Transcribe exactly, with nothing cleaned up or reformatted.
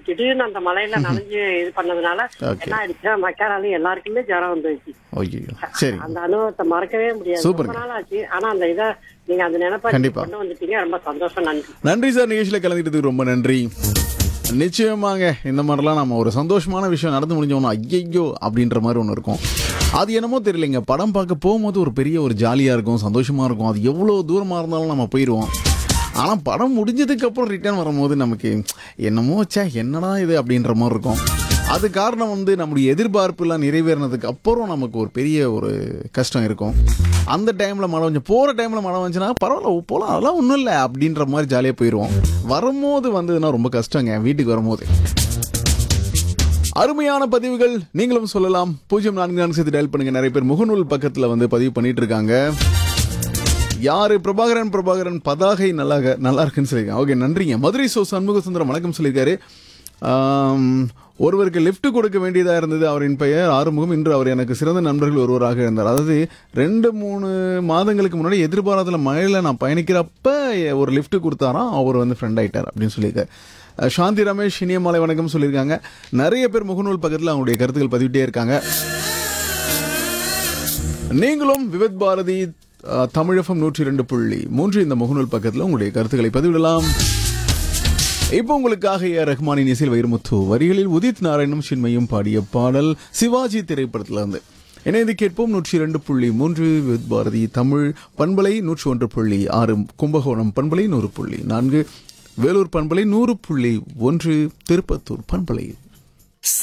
திடீர்னு அந்த மலையில நனைஞ்சு இது பண்ணதுனால என்ன ஆயிடுச்சுன்னா மக்காராலும் எல்லாருக்குமே ஜுரம் வந்துருச்சு. சரி, அந்த அனுபவத்தை மறக்கவே முடியாது. ரொம்ப நாள் ஆச்சு. ஆனா அந்த இதை நீங்க அந்த நினைப்பா கொண்டு வந்துட்டீங்க. ரொம்ப சந்தோஷம். நன்றி. நன்றி சார். நிகழ்ச்சியில கலந்துக்கிட்டதுக்கு ரொம்ப நன்றி. நிச்சயமாங்க இந்த மாதிரிலாம் நம்ம ஒரு சந்தோஷமான விஷயம் நடந்து முடிஞ்சோம்னா ஐயோ அப்படின்ற மாதிரி ஒன்று இருக்கும். அது என்னமோ தெரியலைங்க, படம் பார்க்க போகும்போது ஒரு பெரிய ஒரு ஜாலியாக இருக்கும், சந்தோஷமாக இருக்கும். அது எவ்வளோ தூரமாக இருந்தாலும் நம்ம போயிடுவோம். ஆனால் படம் முடிஞ்சதுக்கு அப்புறம் ரிட்டர்ன் வரும்போது நமக்கு என்னமோ சே என்னடா இது அப்படின்ற மாதிரி இருக்கும். அது காரணம் வந்து நம்முடைய எதிர்பார்ப்புலாம் நிறைவேறினதுக்கு அப்புறம் நமக்கு ஒரு பெரிய ஒரு கஷ்டம் இருக்கும். அந்த டைமில் மழை வந்து போகிற டைமில் மழை வந்துச்சுன்னா பரவாயில்ல போகலாம், அதெல்லாம் ஒன்றும் இல்லை அப்படின்ற மாதிரி ஜாலியாக போயிடுவோம். வரும்போது வந்ததுன்னா ரொம்ப கஷ்டங்க வீட்டுக்கு வரும்போது. அருமையான பதிவுகள் நீங்களும் சொல்லலாம். பூஜ்ஜியம் நான்கு நான்கு சேர்த்து டயல் பண்ணுங்க. நிறைய பேர் முகநூல் பக்கத்தில் வந்து பதிவு பண்ணிட்டு இருக்காங்க. யாரு பிரபாகரன் பிரபாகரன் பதாகை நல்லா நல்லா இருக்குன்னு சொல்லியிருக்காங்க. ஓகே, நன்றிங்க. மதுரை சோ சண்முக சுந்தரம் வணக்கம் சொல்லியிருக்காரு. ஒருவருக்கு லிஃப்ட் கொடுக்க வேண்டியதாக இருந்தது. அவரின் பெயர் ஆறுமுகம். இன்று அவர் எனக்கு சிறந்த நண்பர்கள் ஒருவராக இருந்தார். அதாவது ரெண்டு மூணு மாதங்களுக்கு முன்னாடி எதிர்பாராத மழையில் நான் பயணிக்கிறப்ப ஒரு லிஃப்ட் கொடுத்தாராம். அவர் வந்து ஃப்ரெண்ட் ஆகிட்டார் அப்படின்னு சொல்லியிருக்காரு. சாந்தி ரமேஷ் இனியமாலை வணக்கம் சொல்லியிருக்காங்க. நிறைய பேர் முகநூல் பக்கத்தில் அவங்களுடைய கருத்துக்கள் பதிவிட்டே இருக்காங்க. நீங்களும் விவித் பாரதி தமிழகம் நூற்றி இரண்டு புள்ளி மூன்று இந்த முகநூல் பக்கத்தில் உங்களுடைய கருத்துக்களை பதிவிடலாம். இப்போ உங்களுக்காக ஏ ரஹ்மானின் இசையில் வைரமுத்து வரிகளில் உதித் நாராயணும் சின்மையும் பாடிய பாடல் சிவாஜி திரைப்படத்தில் இருந்து. இணைந்து கேட்போம். நூற்றி இரண்டு புள்ளி மூன்று வித் பாரதி தமிழ் பண்பலை, நூற்றி ஒன்று புள்ளி ஆறு கும்பகோணம் பண்பலை, நூறு புள்ளி நான்கு வேலூர் பண்பலை, நூறு புள்ளி ஒன்று திருப்பத்தூர் பண்பலை.